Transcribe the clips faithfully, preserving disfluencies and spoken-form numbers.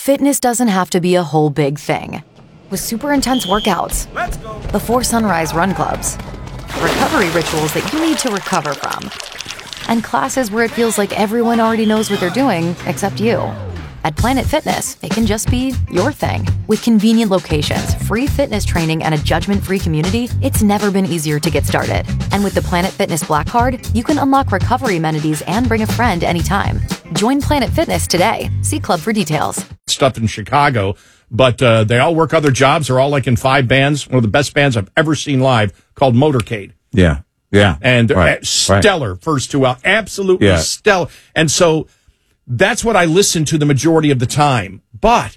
Fitness doesn't have to be a whole big thing. With super intense workouts, Let's go. before sunrise run clubs, recovery rituals that you need to recover from, and classes where it feels like everyone already knows what they're doing except you. At Planet Fitness, it can just be your thing. With convenient locations, free fitness training, and a judgment-free community, it's never been easier to get started. And with the Planet Fitness Black Card, you can unlock recovery amenities and bring a friend anytime. Join Planet Fitness today. See Club for details. Stuff in Chicago, but uh, they all work other jobs. They're all like in five bands. One of the best bands I've ever seen live, called Motorcade. Yeah, yeah. And right. uh, stellar right. first two out. Absolutely yeah. stellar. And so that's what I listen to the majority of the time. But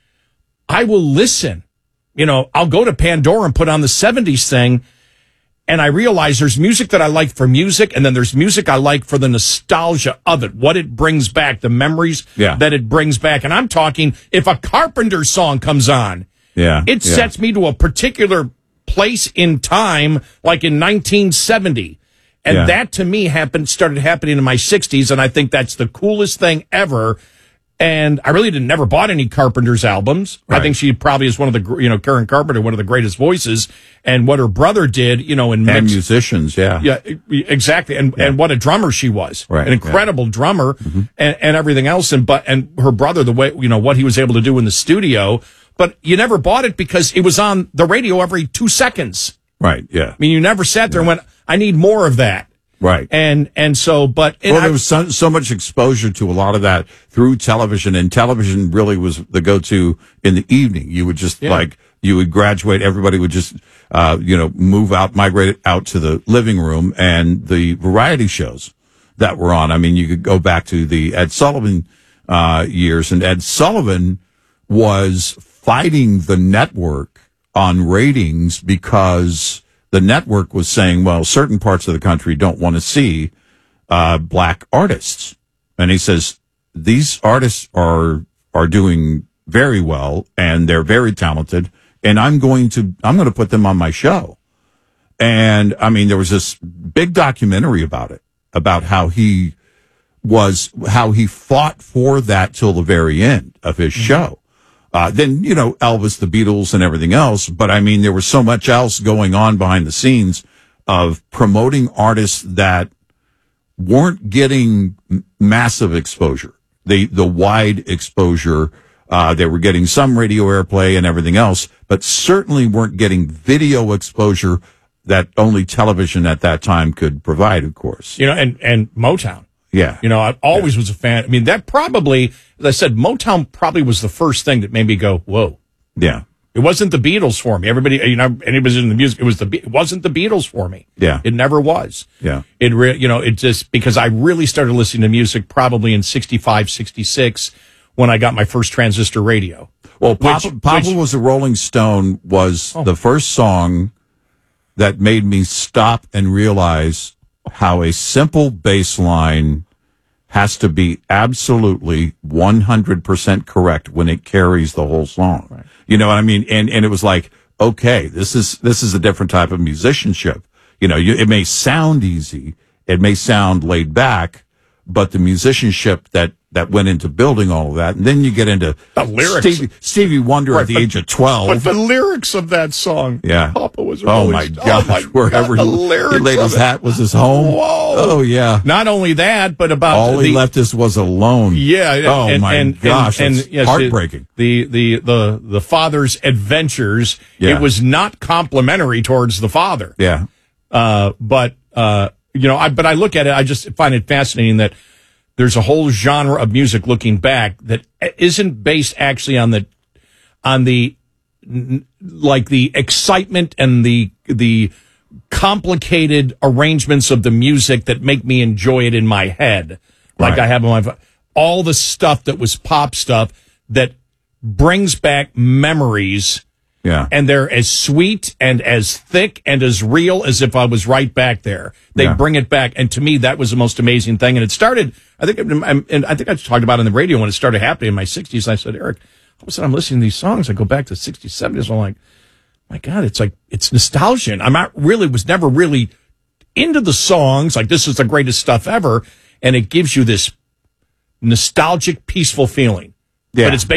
I will listen. You know, I'll go to Pandora and put on the seventies thing, and I realize there's music that I like for music, and then there's music I like for the nostalgia of it, what it brings back, the memories yeah. that it brings back. And I'm talking, if a Carpenter song comes on, yeah. it yeah. sets me to a particular place in time, like in nineteen seventy. And yeah. that, to me, happened started happening in my sixties, and I think that's the coolest thing ever. And I really didn't never bought any Carpenter's albums. Right. I think she probably is one of the, you know, Karen Carpenter, one of the greatest voices. And what her brother did, you know, in and mix, musicians, yeah, yeah, exactly. And yeah. and what a drummer she was, right. an incredible yeah. drummer, mm-hmm. and, and everything else. And but and her brother, the way you know what he was able to do in the studio. But you never bought it because it was on the radio every two seconds. Right. Yeah. I mean, you never sat there yeah. and went, "I need more of that." Right. And and so, but and well, I, there was so, so much exposure to a lot of that through television, and television really was the go-to in the evening. You would just yeah. like you would graduate, everybody would just uh, you know move out, migrate out to the living room, and the variety shows that were on. I mean, you could go back to the Ed Sullivan uh, years, and Ed Sullivan was fighting the network on ratings because the network was saying, well, certain parts of the country don't want to see uh, black artists. And he says, these artists are are doing very well, and they're very talented, and I'm going to I'm going to put them on my show. And, I mean, there was this big documentary about it, about how he was, how he fought for that till the very end of his mm-hmm. show. Uh, then, you know, Elvis, the Beatles, and everything else. But, I mean, there was so much else going on behind the scenes of promoting artists that weren't getting massive exposure, the the wide exposure. Uh, they were getting some radio airplay and everything else, but certainly weren't getting video exposure that only television at that time could provide, of course. You know, and, and Motown. Yeah. You know, I always yeah. was a fan. I mean, that probably, as I said, Motown probably was the first thing that made me go, whoa. Yeah. It wasn't the Beatles for me. Everybody, you know, anybody's in the music, it was the, it wasn't the Beatles for me. Yeah. It never was. Yeah. It, re, you know, it just, because I really started listening to music probably in sixty-five, sixty-six when I got my first transistor radio. Well, Papa, which, Papa which, Was a Rolling Stone was oh. the first song that made me stop and realize how a simple bass line has to be absolutely one hundred percent correct when it carries the whole song. Right. You know what I mean? And, and it was like, okay, this is, this is a different type of musicianship. You know, you, it may sound easy. It may sound laid back, but the musicianship that, that went into building all of that. And then you get into the lyrics. Stevie, Stevie Wonder right, at the but, age of twelve. But the lyrics of that song. Yeah. Papa was a Oh, my st- gosh. Oh my Wherever God, he, the lyrics he laid his of hat was his home. Whoa. Oh, yeah. Not only that, but about all the, he left us was alone. Yeah. Oh, and, my and, gosh. And, that's and, yes, heartbreaking. The, the, the, the father's adventures. Yeah. It was not complimentary towards the father. Yeah. Uh, but, uh, you know, I, but I look at it, I just find it fascinating that there's a whole genre of music looking back that isn't based actually on the, on the, like the excitement and the, the complicated arrangements of the music that make me enjoy it in my head. Like Right. I have on my, all the stuff that was pop stuff that brings back memories. Yeah. And they're as sweet and as thick and as real as if I was right back there. They Yeah. bring it back. And to me, that was the most amazing thing. And it started, I think, and I think I talked about it on the radio when it started happening in my sixties. I said, Eric, all of a sudden I'm listening to these songs. I go back to sixties, seventies. I'm like, my God, it's like, it's nostalgia. And I'm not really, was never really into the songs. Like, this is the greatest stuff ever. And it gives you this nostalgic, peaceful feeling. Yeah. But it's